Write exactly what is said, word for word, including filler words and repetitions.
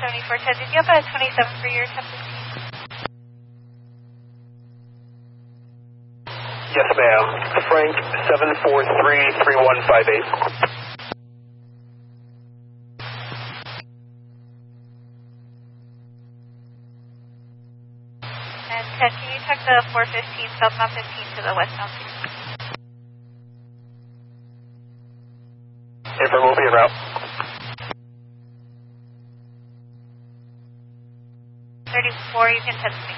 seventy-four ten, did you have a twenty-seven for your ten fifteen? Yes, ma'am. Frank, seven four three three one five eight. And ten, can you check the four fifteen, southbound fifteen to the westbound sixteen? Affirm, will be en route. thirty-four, you can test me.